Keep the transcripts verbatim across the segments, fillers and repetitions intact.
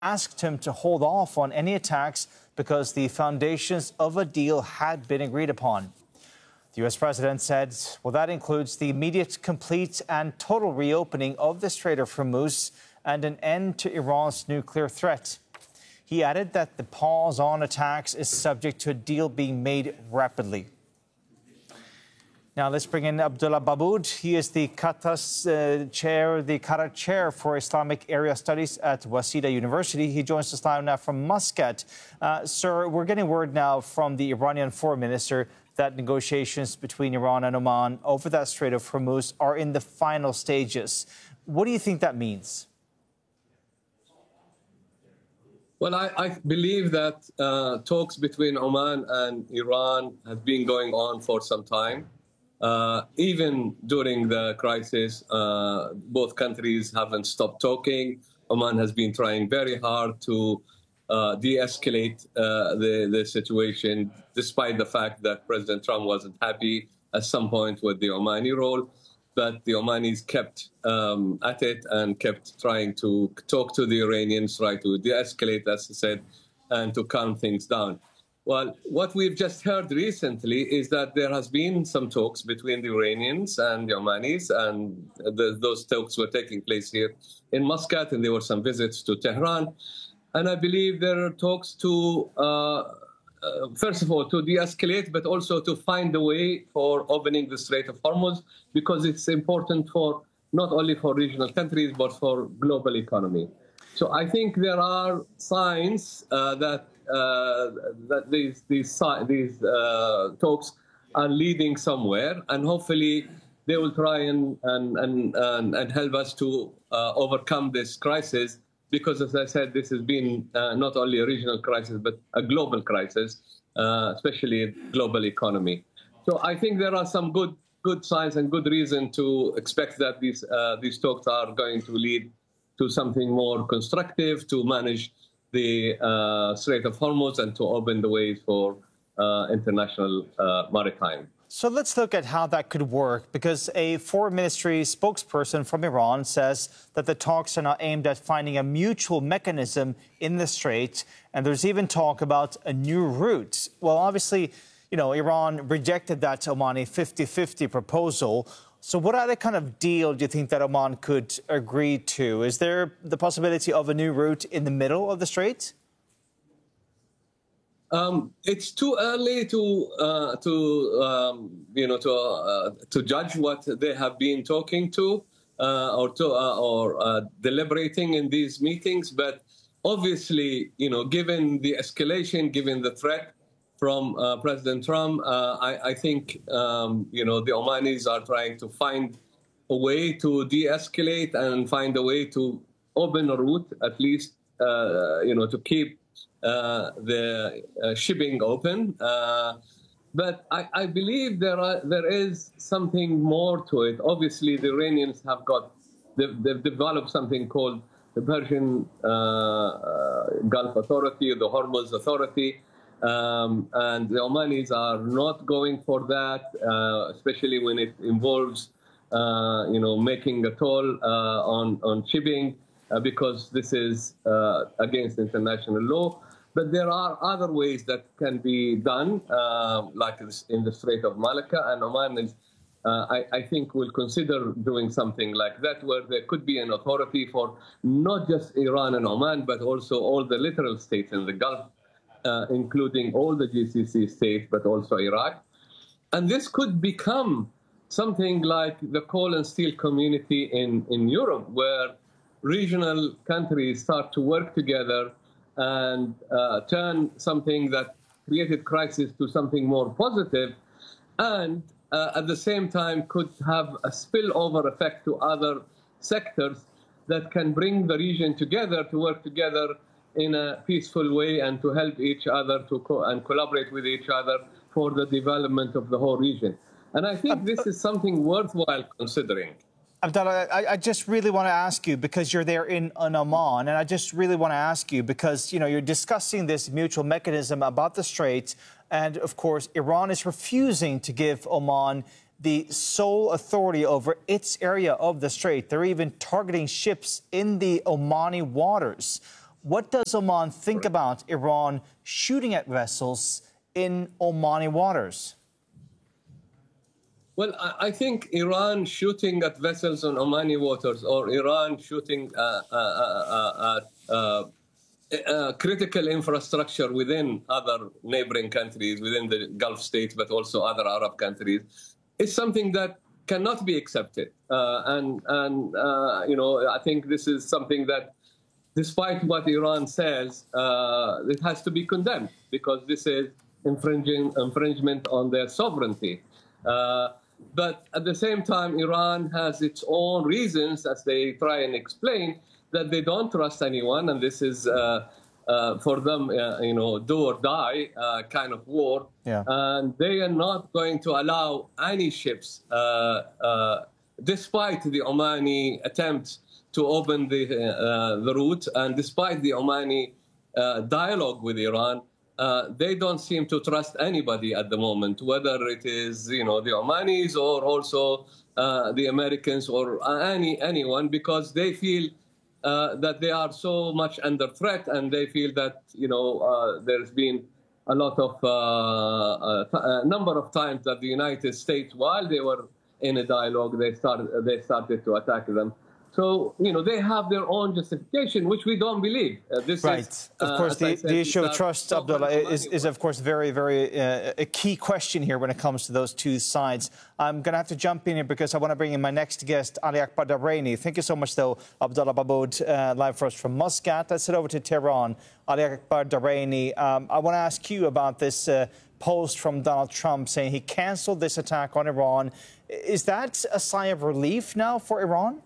asked him to hold off on any attacks because the foundations of a deal had been agreed upon. The U S president said, well, that includes the immediate, complete and total reopening of the Strait of Hormuz and an end to Iran's nuclear threat. He added that the pause on attacks is subject to a deal being made rapidly. Now let's bring in Abdullah Baboud. He is the Qatar's uh, chair, the Qatar chair for Islamic Area Studies at Waseda University. He joins us live now from Muscat. Uh, sir, we're getting word now from the Iranian foreign minister that negotiations between Iran and Oman over that Strait of Hormuz are in the final stages. What do you think that means? Well, I, I believe that uh, talks between Oman and Iran have been going on for some time. Uh, even during the crisis, uh, both countries haven't stopped talking. Oman has been trying very hard to uh, de-escalate uh, the, the situation, despite the fact that President Trump wasn't happy at some point with the Omani role. But the Omanis kept um, at it and kept trying to talk to the Iranians, try to de-escalate, as I said, and to calm things down. Well, what we've just heard recently is that there has been some talks between the Iranians and the Omanis, and the, those talks were taking place here in Muscat, and there were some visits to Tehran. And I believe there are talks to, uh, uh, first of all, to de-escalate, but also to find a way for opening the Strait of Hormuz, because it's important for not only for regional countries, but for global economy. So I think there are signs uh, that Uh, that these these these uh, talks are leading somewhere, and hopefully they will try and and and, and, and help us to uh, overcome this crisis. Because, as I said, this has been uh, not only a regional crisis but a global crisis, uh, especially global economy. So I think there are some good good signs and good reason to expect that these uh, these talks are going to lead to something more constructive to manage the uh, Strait of Hormuz and to open the way for uh, international uh, maritime. So let's look at how that could work, because a foreign ministry spokesperson from Iran says that the talks are now aimed at finding a mutual mechanism in the strait, and there's even talk about a new route. Well, obviously, you know, Iran rejected that Omani fifty fifty proposal. So what other kind of deal do you think that Oman could agree to? Is there the possibility of a new route in the middle of the strait? Um, it's too early to uh, to um, you know to uh, to judge what they have been talking to uh, or to uh, or uh, deliberating in these meetings. But obviously, you know, given the escalation, given the threat from uh, President Trump, uh, I, I think, um, you know, the Omanis are trying to find a way to de-escalate and find a way to open a route, at least, uh, you know, to keep uh, the uh, shipping open. Uh, but I, I believe there are there is something more to it. Obviously, the Iranians have got, they've, they've developed something called the Persian uh, uh, Gulf Authority, the Hormuz Authority. Um, and the Omanis are not going for that, uh, especially when it involves, uh, you know, making a toll uh, on on shipping, uh, because this is uh, against international law. But there are other ways that can be done, uh, like in the Strait of Malacca, and Oman is, uh, I, I think, will consider doing something like that, where there could be an authority for not just Iran and Oman, but also all the littoral states in the Gulf. Uh, including all the G C C states, but also Iraq. And this could become something like the coal and steel community in, in Europe, where regional countries start to work together and uh, turn something that created crisis to something more positive, and uh, at the same time could have a spillover effect to other sectors that can bring the region together to work together in a peaceful way and to help each other to co- and collaborate with each other for the development of the whole region. And I think this is something worthwhile considering. Abdullah, I, I just really want to ask you, because you're there in, in Oman, and I just really want to ask you, because, you know, you're discussing this mutual mechanism about the Strait, and, of course, Iran is refusing to give Oman the sole authority over its area of the Strait. They're even targeting ships in the Omani waters. What does Oman think about Iran shooting at vessels in Omani waters? Well, I think Iran shooting at vessels on Omani waters, or Iran shooting uh, uh, uh, uh, uh, uh, critical infrastructure within other neighboring countries, within the Gulf states, but also other Arab countries, is something that cannot be accepted. Uh, and, and uh, you know, I think this is something that, despite what Iran says, uh, it has to be condemned, because this is infringing infringement on their sovereignty. Uh, but at the same time, Iran has its own reasons, as they try and explain, that they don't trust anyone, and this is uh, uh, for them, uh, you know, do or die uh, kind of war. Yeah. And they are not going to allow any ships, uh, uh, despite the Omani attempts to open the uh, the route, and despite the Omani uh, dialogue with Iran. Uh, they don't seem to trust anybody at the moment, whether it is, you know, the Omanis or also uh, the Americans or any anyone, because they feel uh, that they are so much under threat, and they feel that, you know, uh, there's been a lot of uh, a, a number of times that the United States, while they were in a dialogue, they started they started to attack them. So, you know, they have their own justification, which we don't believe. Uh, this right. Is, of uh, course, the, said, the issue of uh, trust, Abdullah, is, is, of course, very, very uh, a key question here when it comes to those two sides. I'm going to have to jump in here because I want to bring in my next guest, Ali Akbar Dabraini. Thank you so much, though, Abdullah Baboud, uh, live for us from Muscat. Let's head over to Tehran. Ali Akbar Dabraini, um, I want to ask you about this uh, post from Donald Trump saying he canceled this attack on Iran. Is that a sign of relief now for Iran?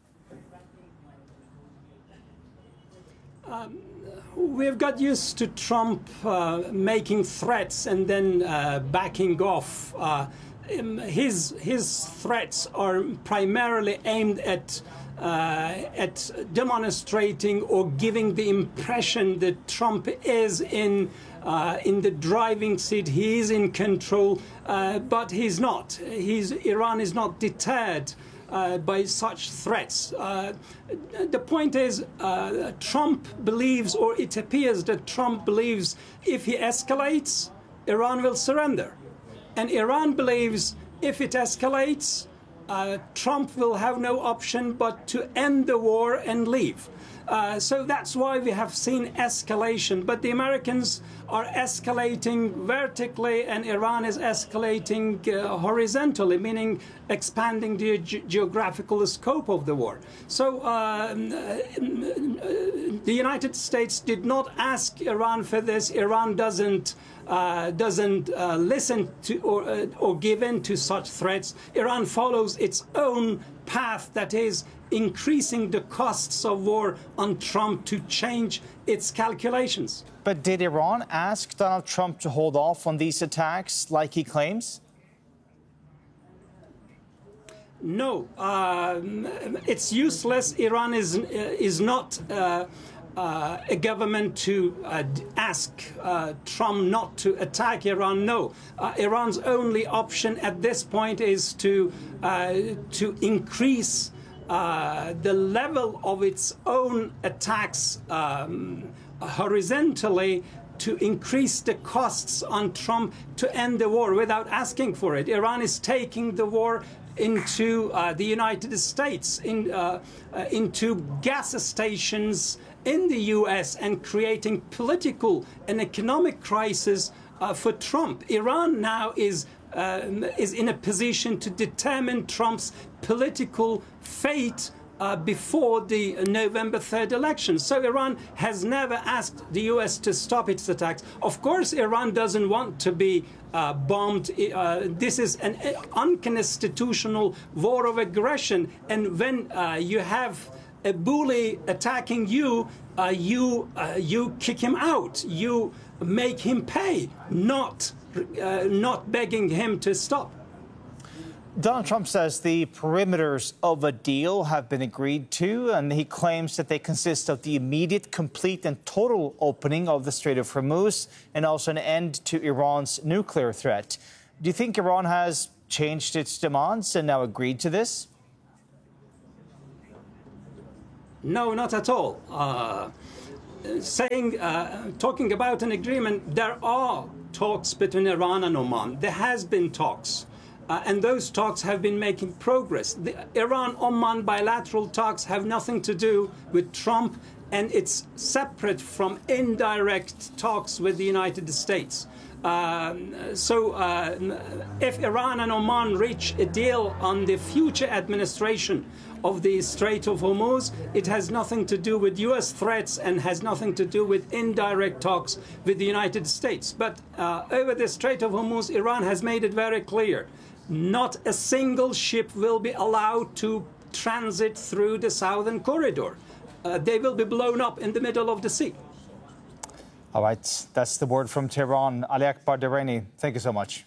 Um, we've got used to Trump uh, making threats and then uh, backing off. Uh, his his threats are primarily aimed at uh, at demonstrating or giving the impression that Trump is in uh, in the driving seat. He is in control, uh, but he's not. He's Iran is not deterred Uh, by such threats. Uh, the point is, uh, Trump believes, or it appears that Trump believes, if he escalates, Iran will surrender. And Iran believes if it escalates, uh, Trump will have no option but to end the war and leave. Uh, so that's why we have seen escalation. But the Americans are escalating vertically, and Iran is escalating uh, horizontally, meaning expanding the ge geographical scope of the war. So uh, the United States did not ask Iran for this. Iran doesn't uh, doesn't uh, listen to or, uh, or give in to such threats. Iran follows its own path, that is increasing the costs of war on Trump to change its calculations. But did Iran ask Donald Trump to hold off on these attacks like he claims? No, uh, it's useless. Iran is uh, is not uh, uh, a government to uh, ask uh, Trump not to attack Iran. No, uh, Iran's only option at this point is to uh, to increase uh, the level of its own attacks um, horizontally, to increase the costs on Trump to end the war without asking for it. Iran is taking the war into uh, the United States, in, uh, uh, into gas stations in the U S, and creating political and economic crisis uh, for Trump. Iran now is uh, is in a position to determine Trump's political fate Uh, before the November third election. So Iran has never asked the U S to stop its attacks. Of course, Iran doesn't want to be uh, bombed. Uh, this is an unconstitutional war of aggression. And when uh, you have a bully attacking you, uh, you, uh, you kick him out. You make him pay, not, uh, not begging him to stop. Donald Trump says the perimeters of a deal have been agreed to, and he claims that they consist of the immediate, complete and total opening of the Strait of Hormuz and also an end to Iran's nuclear threat. Do you think Iran has changed its demands and now agreed to this? No, not at all. Uh, saying, uh, talking about an agreement, there are talks between Iran and Oman. There has been talks. Uh, and those talks have been making progress. The Iran-Oman bilateral talks have nothing to do with Trump, and it's separate from indirect talks with the United States. Um, so uh, if Iran and Oman reach a deal on the future administration of the Strait of Hormuz, it has nothing to do with U S threats and has nothing to do with indirect talks with the United States. But uh, over the Strait of Hormuz, Iran has made it very clear. Not a single ship will be allowed to transit through the southern corridor. Uh, they will be blown up in the middle of the sea. All right, that's the word from Tehran. Ali Akbar Deraini, thank you so much.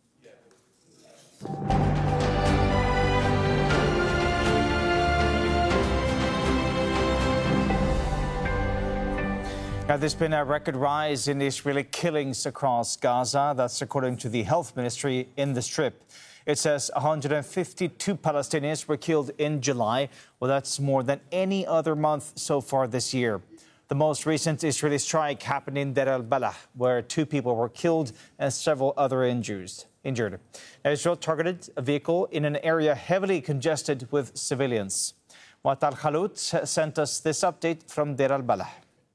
Now, there's been a record rise in Israeli killings across Gaza. That's according to the health ministry in the Strip. It says one hundred fifty-two Palestinians were killed in July. Well, that's more than any other month so far this year. The most recent Israeli strike happened in Deir al-Balah, where two people were killed and several other injured. Injured. Now, Israel targeted a vehicle in an area heavily congested with civilians. Mu'attal Khalut sent us this update from Deir al-Balah.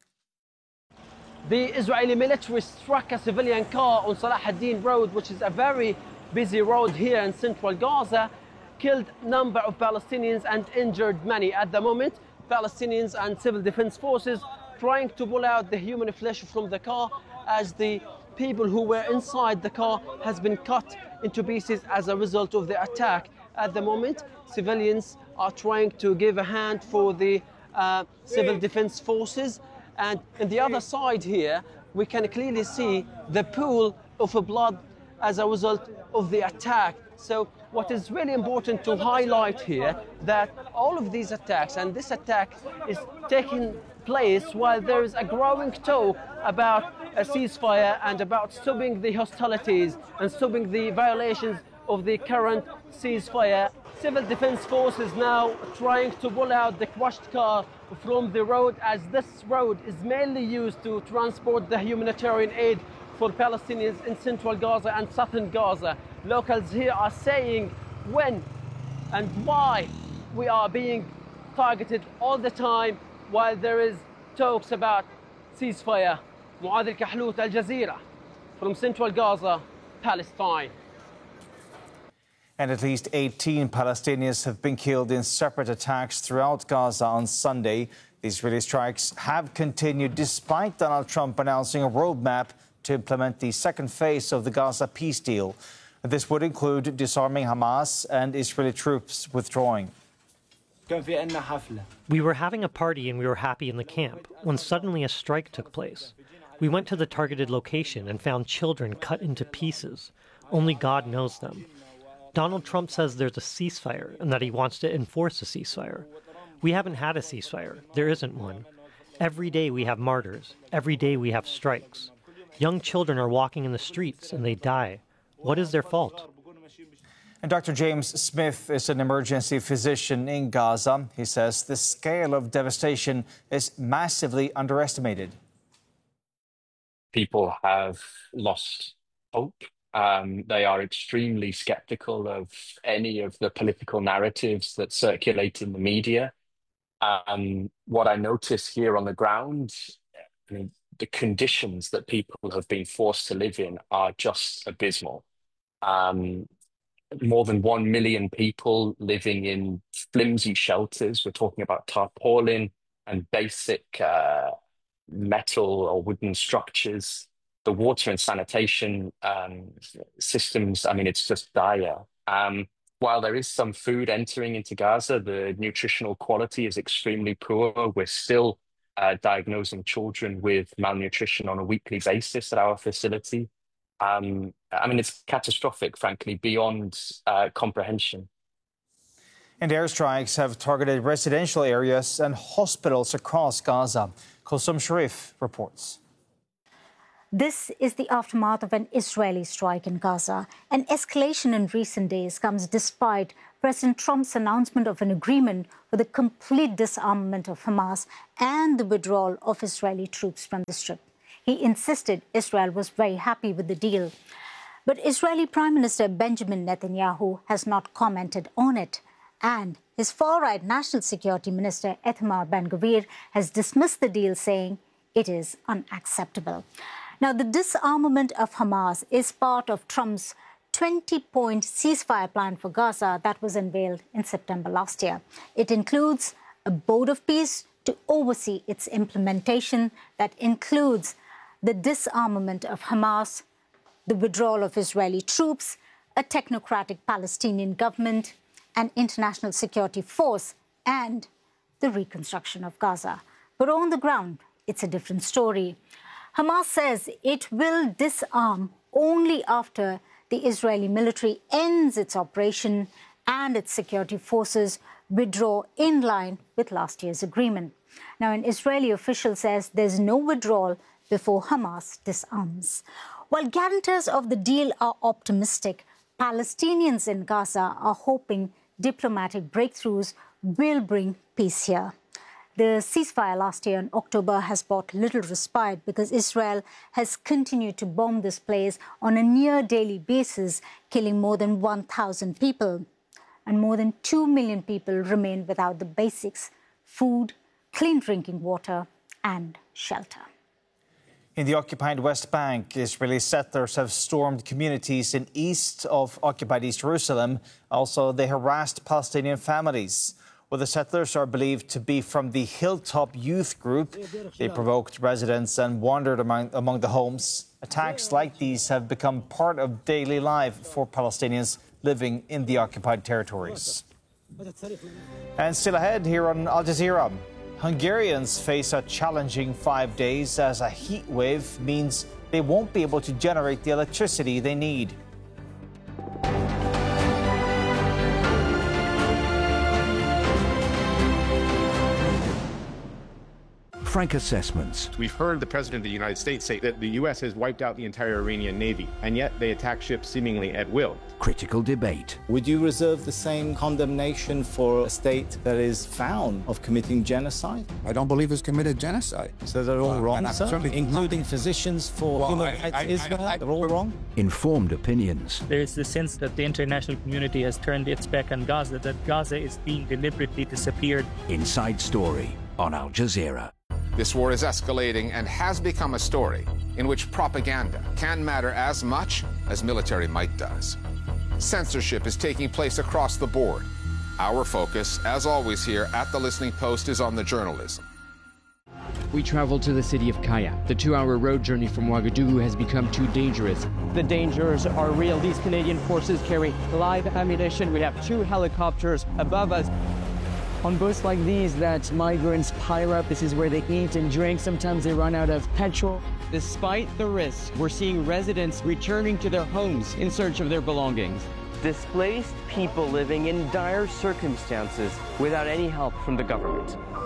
The Israeli military struck a civilian car on Salah ad-Din Road, which is a very busy road here in central Gaza, killed a number of Palestinians and injured many. At the moment, Palestinians and civil defense forces trying to pull out the human flesh from the car as the people who were inside the car has been cut into pieces as a result of the attack. At the moment, civilians are trying to give a hand for the uh, civil defense forces. And on the other side here, we can clearly see the pool of blood as a result of the attack. So what is really important to highlight here, that all of these attacks, and this attack is taking place while there is a growing talk about a ceasefire and about stopping the hostilities and stopping the violations of the current ceasefire. Civil defense forces now trying to pull out the crushed car from the road, as this road is mainly used to transport the humanitarian aid for Palestinians in central Gaza and southern Gaza. Locals here are saying when and why we are being targeted all the time while there is talks about ceasefire. Mu'adh Al-Kahlout, Al Jazeera, from central Gaza, Palestine. And at least eighteen Palestinians have been killed in separate attacks throughout Gaza on Sunday. The Israeli strikes have continued despite Donald Trump announcing a roadmap to implement the second phase of the Gaza peace deal. This would include disarming Hamas and Israeli troops withdrawing. We were having a party and we were happy in the camp when suddenly a strike took place. We went to the targeted location and found children cut into pieces. Only God knows them. Donald Trump says there's a ceasefire and that he wants to enforce a ceasefire. We haven't had a ceasefire. There isn't one. Every day we have martyrs. Every day we have strikes. Young children are walking in the streets and they die. What is their fault? And Doctor James Smith is an emergency physician in Gaza. He says the scale of devastation is massively underestimated. People have lost hope. Um, they are extremely skeptical of any of the political narratives that circulate in the media. Um, what I notice here on the ground, I mean, the conditions that people have been forced to live in are just abysmal. Um, more than one million people living in flimsy shelters. We're talking about tarpaulin and basic uh, metal or wooden structures. The water and sanitation um, systems, I mean, it's just dire. Um, while there is some food entering into Gaza, the nutritional quality is extremely poor. We're still uh, diagnosing children with malnutrition on a weekly basis at our facility. Um, I mean, it's catastrophic, frankly, beyond uh, comprehension. And airstrikes have targeted residential areas and hospitals across Gaza. Kulsum Sharif reports. This is the aftermath of an Israeli strike in Gaza. An escalation in recent days comes despite President Trump's announcement of an agreement for the complete disarmament of Hamas and the withdrawal of Israeli troops from the Strip. He insisted Israel was very happy with the deal. But Israeli Prime Minister Benjamin Netanyahu has not commented on it. And his far-right National Security Minister Itamar Ben-Gvir has dismissed the deal, saying it is unacceptable. Now, the disarmament of Hamas is part of Trump's twenty-point ceasefire plan for Gaza that was unveiled in September last year. It includes a board of peace to oversee its implementation that includes the disarmament of Hamas, the withdrawal of Israeli troops, a technocratic Palestinian government, an international security force, and the reconstruction of Gaza. But on the ground, it's a different story. Hamas says it will disarm only after the Israeli military ends its operation and its security forces withdraw in line with last year's agreement. Now, an Israeli official says there's no withdrawal before Hamas disarms. While guarantors of the deal are optimistic, Palestinians in Gaza are hoping diplomatic breakthroughs will bring peace here. The ceasefire last year in October has brought little respite because Israel has continued to bomb this place on a near-daily basis, killing more than one thousand people. And more than two million people remain without the basics: food, clean drinking water, and shelter. In the occupied West Bank, Israeli settlers have stormed communities in east of occupied East Jerusalem. Also, they harassed Palestinian families. Well, the settlers are believed to be from the Hilltop Youth Group. They provoked residents and wandered among, among the homes. Attacks like these have become part of daily life for Palestinians living in the occupied territories. And still ahead here on Al Jazeera, Hungarians face a challenging five days as a heat wave means they won't be able to generate the electricity they need. Frank Assessments. We've heard the President of the United States say that the U S has wiped out the entire Iranian Navy, and yet they attack ships seemingly at will. Critical debate. Would you reserve the same condemnation for a state that is found of committing genocide? I don't believe it's committed genocide. So they're all uh, wrong, sir? Including physicians for well, human rights Israel? They're all wrong? Informed opinions. There is the sense that the international community has turned its back on Gaza, that Gaza is being deliberately disappeared. Inside Story on Al Jazeera. This war is escalating and has become a story in which propaganda can matter as much as military might does. Censorship is taking place across the board. Our focus, as always here at The Listening Post, is on the journalism. We traveled to the city of Kaya. The two-hour road journey from Ouagadougou has become too dangerous. The dangers are real. These Canadian forces carry live ammunition. We have two helicopters above us. On boats like these that migrants pile up, this is where they eat and drink. Sometimes they run out of petrol. Despite the risk, we're seeing residents returning to their homes in search of their belongings. Displaced people living in dire circumstances without any help from the government.